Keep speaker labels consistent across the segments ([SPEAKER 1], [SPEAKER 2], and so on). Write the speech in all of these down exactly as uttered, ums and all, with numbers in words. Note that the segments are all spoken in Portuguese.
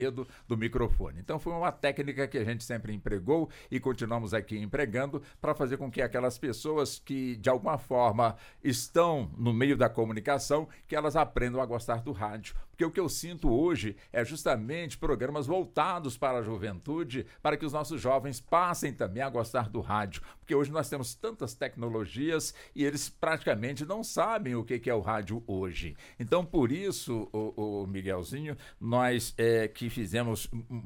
[SPEAKER 1] Do, do microfone. Então foi uma técnica que a gente sempre empregou e continuamos aqui empregando para fazer com que aquelas pessoas que de alguma forma estão no meio da comunicação, que elas aprendam a gostar do rádio. Porque o que eu sinto hoje é justamente programas voltados para a juventude, para que os nossos jovens passem também a gostar do rádio. Porque hoje nós temos tantas tecnologias e eles praticamente não sabem o que é o rádio hoje. Então por isso, o, o Miguelzinho, nós é, que fizemos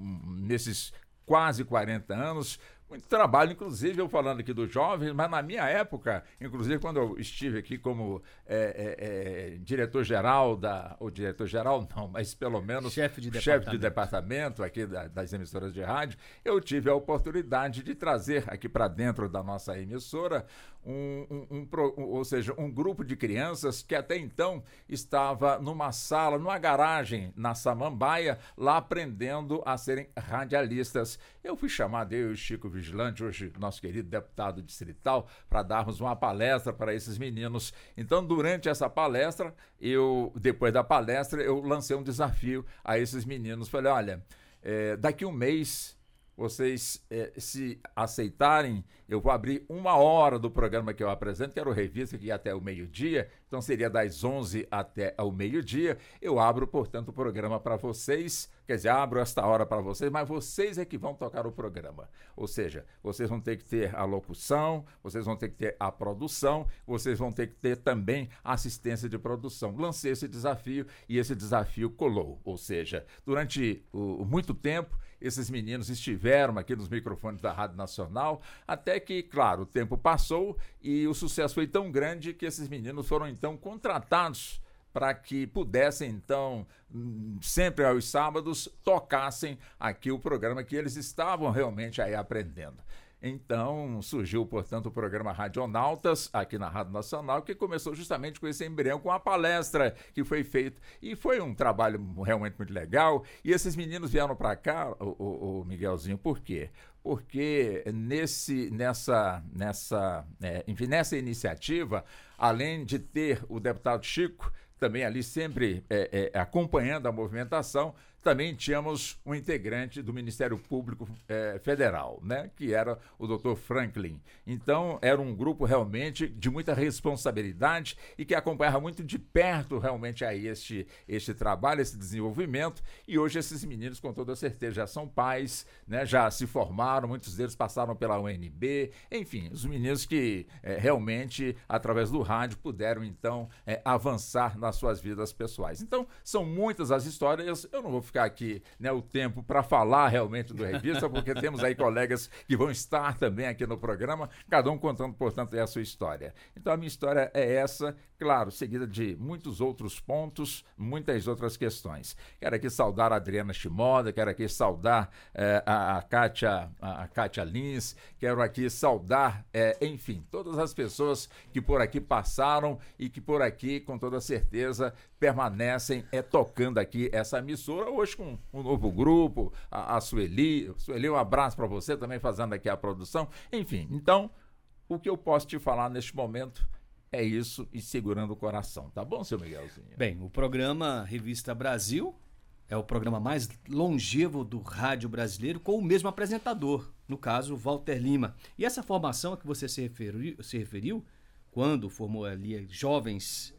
[SPEAKER 1] nesses quase quarenta anos, muito trabalho, inclusive eu falando aqui dos jovens, mas na minha época, inclusive quando eu estive aqui como é, é, é, diretor-geral da, ou diretor-geral não, mas pelo menos
[SPEAKER 2] chefe de
[SPEAKER 1] chefe
[SPEAKER 2] departamento,
[SPEAKER 1] de departamento aqui da, das emissoras de rádio, eu tive a oportunidade de trazer aqui para dentro da nossa emissora um, um, um, um, ou seja, um grupo de crianças que até então estava numa sala, numa garagem na Samambaia, lá aprendendo a serem radialistas. Eu fui chamado, eu e o Chico Vigilante, hoje nosso querido deputado distrital, para darmos uma palestra para esses meninos. Então, durante essa palestra, eu, depois da palestra, eu lancei um desafio a esses meninos. Falei, olha, é, daqui um mês, vocês é, se aceitarem, eu vou abrir uma hora do programa que eu apresento, que era o Revista, que ia até o meio-dia, então seria das onze até ao meio-dia. Eu abro, portanto, o programa para vocês, quer dizer, abro esta hora para vocês, mas vocês é que vão tocar o programa. Ou seja, vocês vão ter que ter a locução, vocês vão ter que ter a produção, vocês vão ter que ter também a assistência de produção. Lancei esse desafio e esse desafio colou. Ou seja, durante o, muito tempo, esses meninos estiveram aqui nos microfones da Rádio Nacional, até que, claro, o tempo passou e o sucesso foi tão grande que esses meninos foram, então, contratados para que pudessem, então, sempre aos sábados, tocassem aqui o programa que eles estavam realmente aí aprendendo. Então, surgiu, portanto, o programa Radionautas, aqui na Rádio Nacional, que começou justamente com esse embrião, com a palestra que foi feita. E foi um trabalho realmente muito legal. E esses meninos vieram para cá, o, o, o Miguelzinho, por quê? Porque nesse, nessa, nessa, é, enfim, nessa iniciativa, além de ter o deputado Chico, também ali sempre é, é, acompanhando a movimentação, também tínhamos um integrante do Ministério Público eh, Federal, né, que era o doutor Franklin. Então, era um grupo realmente de muita responsabilidade e que acompanhava muito de perto realmente aí este, este trabalho, esse desenvolvimento. E hoje esses meninos, com toda certeza, já são pais, né, já se formaram, muitos deles passaram pela U N B, enfim, os meninos que eh, realmente, através do rádio, puderam, então, eh, avançar nas suas vidas pessoais. Então, são muitas as histórias, eu não vou ficar aqui, né, o tempo para falar realmente do Revista, porque temos aí colegas que vão estar também aqui no programa, cada um contando, portanto, a sua história. Então a minha história é essa, claro, seguida de muitos outros pontos, muitas outras questões. Quero aqui saudar a Adriana Shimoda, quero aqui saudar eh, a, a Kátia, a Kátia Lins, quero aqui saudar, eh, enfim, todas as pessoas que por aqui passaram e que por aqui, com toda certeza, permanecem é, tocando aqui essa emissora, hoje com um novo grupo, a, a Sueli. Sueli, um abraço para você também, fazendo aqui a produção. Enfim, então, o que eu posso te falar neste momento é isso, e segurando o coração. Tá bom, seu Miguelzinho?
[SPEAKER 2] Bem, o programa Revista Brasil é o programa mais longevo do rádio brasileiro, com o mesmo apresentador, no caso, Walter Lima. E essa formação a que você se referiu, se referiu quando formou ali jovens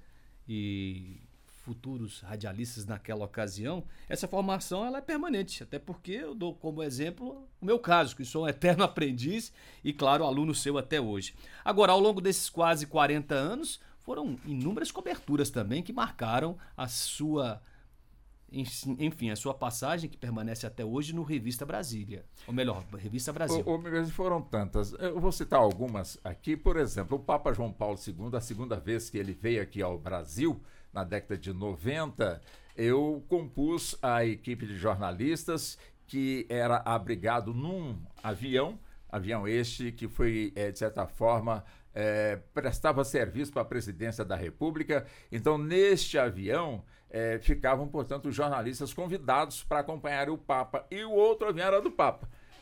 [SPEAKER 2] e futuros radialistas naquela ocasião, essa formação ela é permanente, até porque eu dou como exemplo o meu caso, que sou um eterno aprendiz e, claro, aluno seu até hoje. Agora, ao longo desses quase quarenta anos, foram inúmeras coberturas também que marcaram a sua, enfim, a sua passagem, que permanece até hoje no Revista Brasília, ou melhor, Revista Brasil.
[SPEAKER 1] O, o, foram tantas, eu vou citar algumas aqui. Por exemplo, o Papa João Paulo segundo, a segunda vez que ele veio aqui ao Brasil, na década de noventa, eu compus a equipe de jornalistas que era abrigado num avião, avião este que foi, é, de certa forma, é, prestava serviço para a presidência da República. Então, neste avião, é, ficavam, portanto, os jornalistas convidados para acompanhar o Papa, e o outro avião era do Papa.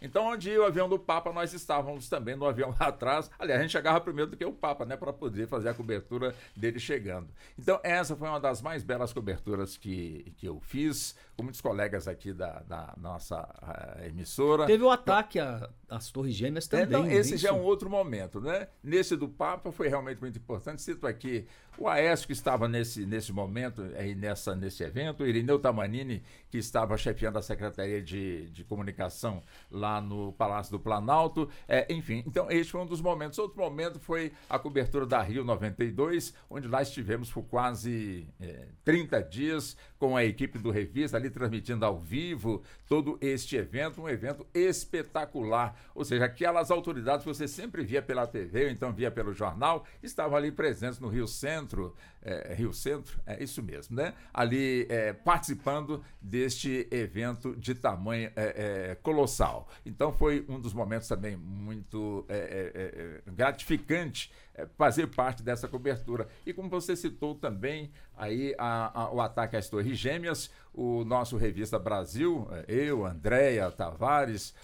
[SPEAKER 1] Então, onde ia o avião do Papa, nós estávamos também no avião lá atrás. Aliás, a gente chegava primeiro do que o Papa, né, para poder fazer a cobertura dele chegando. Então, essa foi uma das mais belas coberturas que, que eu fiz, com muitos colegas aqui da, da nossa uh, emissora.
[SPEAKER 2] Teve o ataque às Torres Gêmeas também.
[SPEAKER 1] Então, esse
[SPEAKER 2] isso?
[SPEAKER 1] já é um outro momento, né? Nesse do Papa foi realmente muito importante. Cito aqui o Aécio, que estava nesse, nesse momento, aí nessa, nesse evento, o Irineu Tamanini, que estava chefiando a Secretaria de, de Comunicação lá no Palácio do Planalto. É, enfim, então esse foi um dos momentos. Outro momento foi a cobertura da Rio noventa e dois, onde lá estivemos por quase é, trinta dias com a equipe do Revista, ali transmitindo ao vivo todo este evento, um evento espetacular. Ou seja, aquelas autoridades que você sempre via pela T V, ou então via pelo jornal, estavam ali presentes no Rio Centro, é, Rio Centro, é isso mesmo, né? Ali é, participando deste evento de tamanho é, é, colossal. Então foi um dos momentos também muito é, é, é, gratificante é, fazer parte dessa cobertura. E como você citou também aí a, a, o ataque às Torres Gêmeas, o nosso Revista Brasil, eu, Andréia Tavares,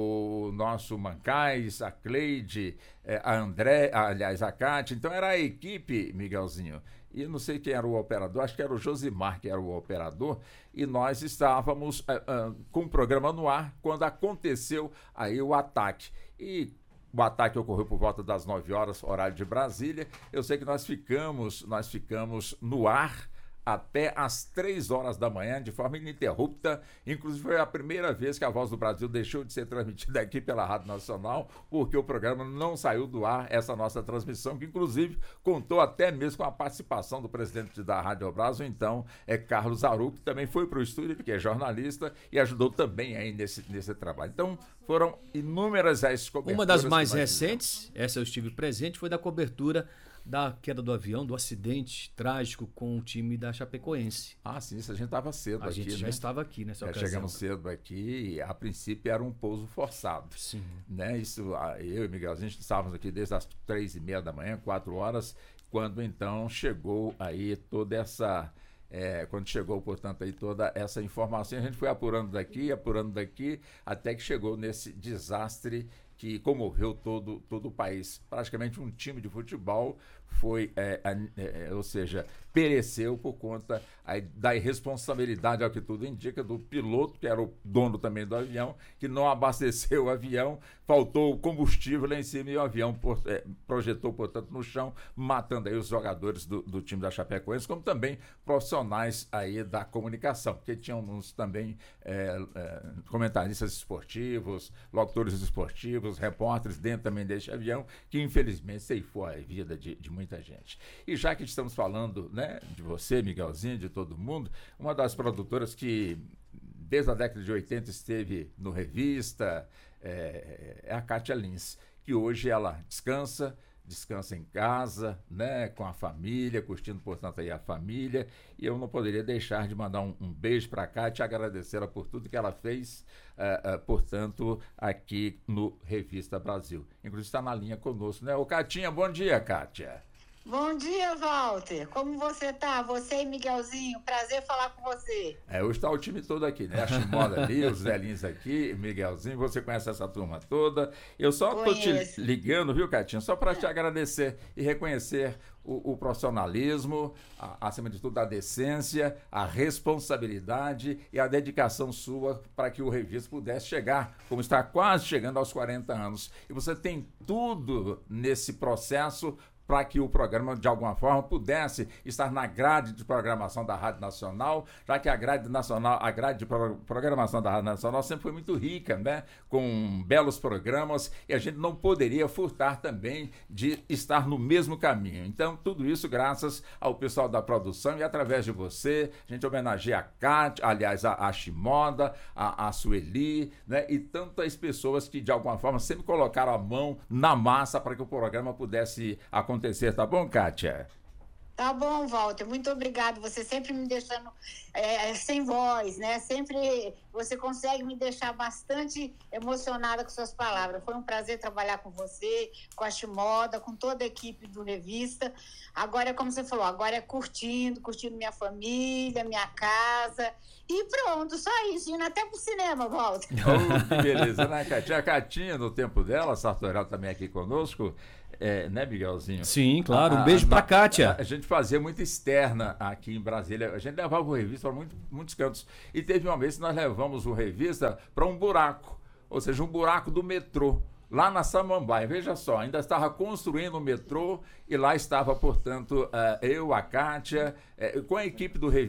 [SPEAKER 1] o nosso Mancais, a Cleide, a André, aliás, a Cátia. Então era a equipe, Miguelzinho, e não sei quem era o operador, acho que era o Josimar que era o operador, e nós estávamos uh, uh, com o programa no ar quando aconteceu aí o ataque. E o ataque ocorreu por volta das nove horas, horário de Brasília. Eu sei que nós ficamos, nós ficamos no ar até às três horas da manhã, de forma ininterrupta. Inclusive, foi a primeira vez que a Voz do Brasil deixou de ser transmitida aqui pela Rádio Nacional, porque o programa não saiu do ar, essa nossa transmissão, que inclusive contou até mesmo com a participação do presidente da Rádio Brasil, então, é Carlos Aru, que também foi para o estúdio, que é jornalista, e ajudou também aí nesse, nesse trabalho. Então, foram inúmeras as coberturas.
[SPEAKER 2] Uma das mais recentes, fizemos. Essa eu estive presente, foi da cobertura da queda do avião, do acidente trágico com o time da Chapecoense.
[SPEAKER 1] Ah, sim, isso a gente estava cedo
[SPEAKER 2] a
[SPEAKER 1] aqui,
[SPEAKER 2] gente já
[SPEAKER 1] né?
[SPEAKER 2] estava aqui nessa
[SPEAKER 1] já
[SPEAKER 2] ocasião.
[SPEAKER 1] Chegamos cedo aqui e, a princípio, era um pouso forçado.
[SPEAKER 2] Sim.
[SPEAKER 1] Né? Isso, eu e o Miguel, a gente estávamos aqui desde as três e meia da manhã, quatro horas, quando, então, chegou aí toda essa... É, quando chegou, portanto, aí toda essa informação, a gente foi apurando daqui, apurando daqui, até que chegou nesse desastre que comoveu todo, todo o país. Praticamente um time de futebol foi, é, é, ou seja, pereceu por conta aí, da irresponsabilidade, ao que tudo indica, do piloto, que era o dono também do avião, que não abasteceu o avião, faltou combustível lá em cima e o avião por, é, projetou, portanto, no chão, matando aí os jogadores do, do time da Chapecoense, como também profissionais aí da comunicação, porque tinham uns também é, é, comentaristas esportivos, locutores esportivos, repórteres dentro também deste avião, que infelizmente ceifou a vida de, de muita gente. E já que estamos falando, né, de você, Miguelzinho, de todo mundo, uma das produtoras que desde a década de oitenta esteve no Revista é, é a Kátia Lins, que hoje ela descansa, descansa em casa, né, com a família, curtindo, portanto, aí a família, e eu não poderia deixar de mandar um, um beijo para a Kátia e agradecê-la por tudo que ela fez, uh, uh, portanto, aqui no Revista Brasil. Inclusive está na linha conosco, né? Ô, Catinha, bom dia, Kátia.
[SPEAKER 3] Bom dia, Walter. Como você tá? Você e Miguelzinho, prazer falar com você.
[SPEAKER 1] É, hoje está o time todo aqui, né? A Chimoda ali, os Zelinhos aqui, Miguelzinho, você conhece essa turma toda. Eu só estou te ligando, viu, Catinha? Só para te agradecer e reconhecer o, o profissionalismo, a, acima de tudo a decência, a responsabilidade e a dedicação sua para que o Revista pudesse chegar, como está quase chegando aos quarenta anos. E você tem tudo nesse processo para que o programa, de alguma forma, pudesse estar na grade de programação da Rádio Nacional, já que a grade nacional, a grade de programação da Rádio Nacional sempre foi muito rica, né? Com belos programas, e a gente não poderia furtar também de estar no mesmo caminho. Então, tudo isso graças ao pessoal da produção e através de você, a gente homenageia a Cátia, aliás, a, a Chimoda, a, a Sueli, né? E tantas pessoas que, de alguma forma, sempre colocaram a mão na massa para que o programa pudesse acontecer. acontecer, tá bom, Kátia?
[SPEAKER 3] Tá bom, Walter, muito obrigado, você sempre me deixando é, sem voz, né, sempre você consegue me deixar bastante emocionada com suas palavras. Foi um prazer trabalhar com você, com a Shimoda, com toda a equipe do Revista. Agora é como você falou, agora é curtindo, curtindo minha família, minha casa. E pronto, só isso. Indo até pro cinema, Walter.
[SPEAKER 1] Oh, que beleza, né, Catinha? A Catinha, no tempo dela, a Sartorel também aqui conosco, é, né, Miguelzinho?
[SPEAKER 2] Sim, claro. Um
[SPEAKER 1] A-
[SPEAKER 2] beijo
[SPEAKER 1] a-
[SPEAKER 2] pra Kátia.
[SPEAKER 1] A, a gente fazia muita externa aqui em Brasília. A gente levava o Revista para muito, muitos cantos. E teve uma vez que nós levamos o Revista para um buraco, ou seja, um buraco do metrô, lá na Samambaia. Veja só, ainda estava construindo o metrô e lá estava, portanto, eh, eu, a Kátia, eh, com a equipe do Revista.